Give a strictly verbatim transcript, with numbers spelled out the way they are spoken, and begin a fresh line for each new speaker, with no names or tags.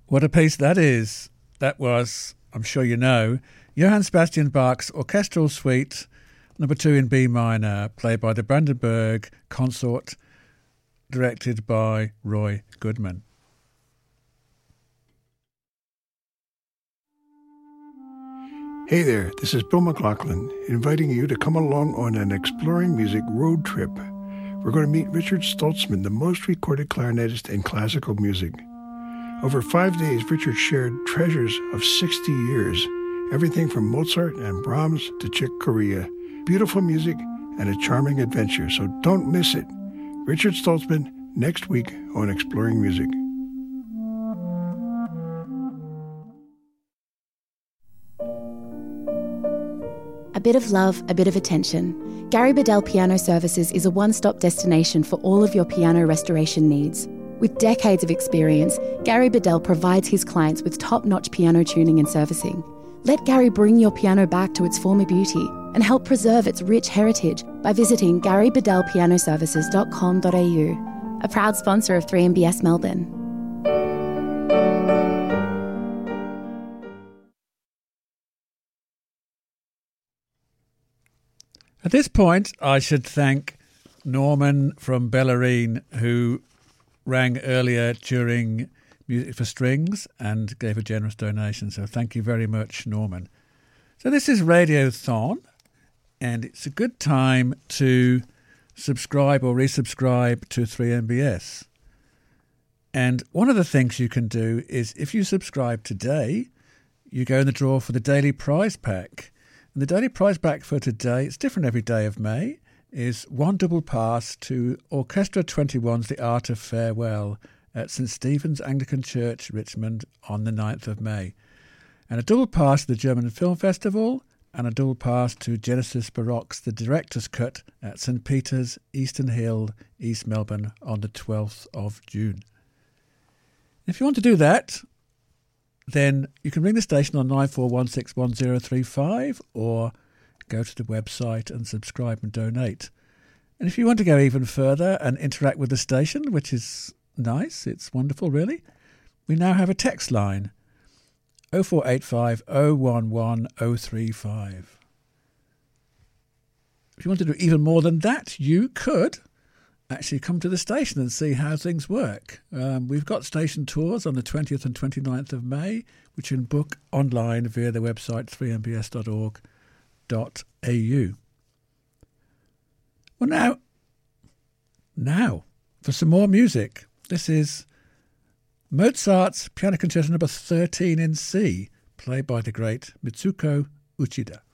What a piece that is. That was, I'm sure you know, Johann Sebastian Bach's Orchestral Suite number two in B minor, played by the Brandenburg Consort, directed by Roy Goodman.
Hey there, this is Bill McLaughlin, inviting you to come along on an Exploring Music road trip. We're going to meet Richard Stoltzman, the most recorded clarinetist in classical music. Over five days, Richard shared treasures of sixty years, everything from Mozart and Brahms to Chick Corea. Beautiful music and a charming adventure, so don't miss it. Richard Stoltzman, next week on Exploring Music.
A bit of love, a bit of attention. Gary Bedell Piano Services is a one-stop destination for all of your piano restoration needs. With decades of experience, Gary Bedell provides his clients with top-notch piano tuning and servicing. Let Gary bring your piano back to its former beauty and help preserve its rich heritage by visiting gary bedell piano services dot com dot a u, a proud sponsor of three M B S Melbourne.
At this point, I should thank Norman from Bellarine, who rang earlier during Music for Strings and gave a generous donation. So thank you very much, Norman. So this is Radiothon, and it's a good time to subscribe or resubscribe to three M B S. And one of the things you can do is if you subscribe today, you go in the draw for the daily prize pack. And the daily prize pack for today, it's different every day of May, is one double pass to Orchestra twenty-one's The Art of Farewell at St Stephen's Anglican Church, Richmond, on the ninth of May. And a double pass to the German Film Festival and a double pass to Genesis Baroque's The Director's Cut at St Peter's, Eastern Hill, East Melbourne on the twelfth of June. If you want to do that, then you can ring the station on nine four one six one zero three five or go to the website and subscribe and donate. And if you want to go even further and interact with the station, which is nice, it's wonderful really, we now have a text line, oh four eight five, oh one one, oh three five. If you want to do even more than that, you could actually come to the station and see how things work. Um, we've got station tours on the twentieth and twenty-ninth of May, which you can book online via the website three m b s dot org dot a u. Well, now, now, for some more music. This is Mozart's Piano Concerto number thirteen in C, played by the great Mitsuko Uchida.